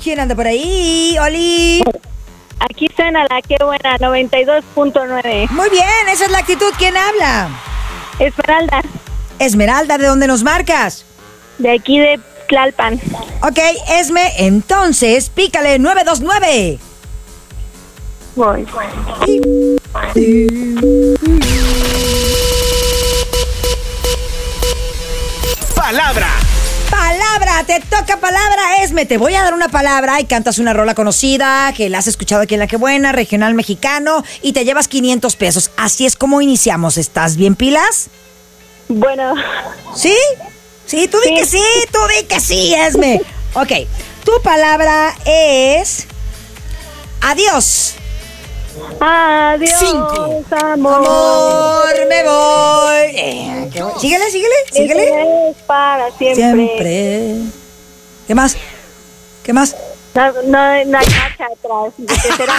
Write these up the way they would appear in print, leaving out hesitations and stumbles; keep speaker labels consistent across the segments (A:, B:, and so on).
A: ¿Quién anda por ahí? Oli.
B: Aquí suena la que buena, 92.9.
A: Muy bien, esa es la actitud. ¿Quién habla?
B: Esmeralda,
A: Esmeralda, ¿de dónde nos marcas?
B: de aquí de Tlalpan.
A: Ok, Esme, entonces, pícale 929.
B: Voy.
C: Palabra.
A: Palabra, te toca palabra, Esme. Te voy a dar una palabra y cantas una rola conocida que la has escuchado aquí en La Que Buena, regional mexicano, y te llevas 500 pesos. Así es como iniciamos. ¿Estás bien, pilas?
B: Bueno,
A: ¿Sí? Sí, tú di que sí, Esme. Ok, tu palabra es... Adiós.
B: adiós,
C: 5.
A: Amor, me voy. Síguele.
B: Eso es para siempre.
A: ¿Qué más?
B: No hay marcha atrás. Que será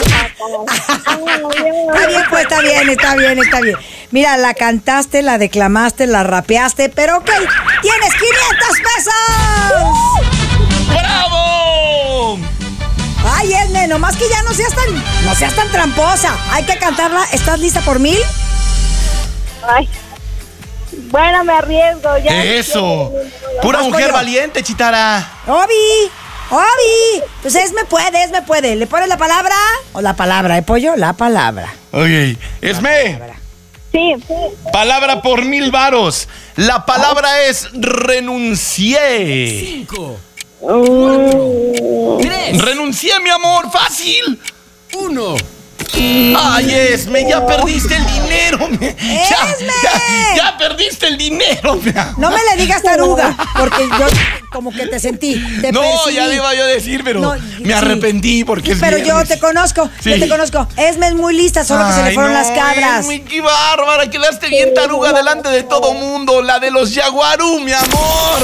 A: Está bien, pues, está bien. Mira, la cantaste, la declamaste, la rapeaste, pero ok, tienes 500 pesos.
C: ¡Bravo!
A: Ay, Esme, nomás que ya no seas tan tramposa. Hay que cantarla. ¿Estás lista por 1000?
B: Ay. Bueno, me arriesgo ya.
C: Eso. Pura
A: Vas,
C: mujer
A: pollo.
C: valiente, Chitara.
A: Obi. Pues Esme puede. ¿Le pones la palabra? O la palabra, pollo, la palabra.
C: Ok. Esme.
B: Sí.
C: Palabra por 1000 varos. La palabra es renuncié.
D: 5, 4, 3,
C: Renuncié, mi amor. Fácil.
D: 1.
C: Ay, Esme, ya perdiste el dinero. Ya perdiste el dinero.
A: No me le digas taruga, porque yo como que te sentí. Te
C: No,
A: percibí.
C: ya le iba yo a decir, pero
A: No,
C: me
A: sí.
C: arrepentí porque es
A: Pero yo
C: viernes.
A: te conozco.
C: Sí.
A: Esme es muy lista, solo que se le
C: Ay,
A: fueron
C: no,
A: las cabras.
C: Esme, qué bárbara, quedaste bien taruga delante de todo mundo. La de los Yaguarú, mi amor.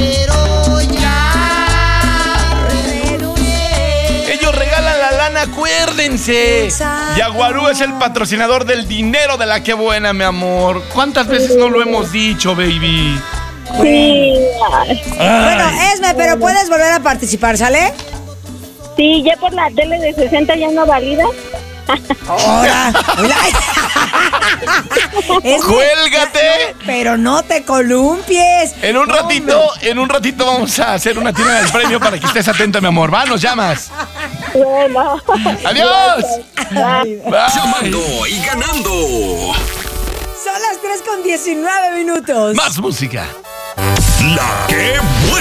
C: Ellos regalan la lana, acuérdense. Yaguarú es el patrocinador del dinero de La Que Buena, mi amor. ¿Cuántas veces no lo hemos dicho, baby?
B: Sí.
A: Bueno, Esme, pero puedes volver a participar, ¿sale?
B: Sí, ya por la tele de 60 ya no valida.
A: Ahora.
C: ¡Cuélgate!
A: Pero no te columpies.
C: En un ratito vamos a hacer una tira del premio para que estés atenta, mi amor. Va, nos llamas.
B: Bueno.
C: ¡Adiós!
B: Bye.
C: Bye.
D: Llamando y ganando.
A: Son las 3:19.
C: Más música.
D: La Que Buena.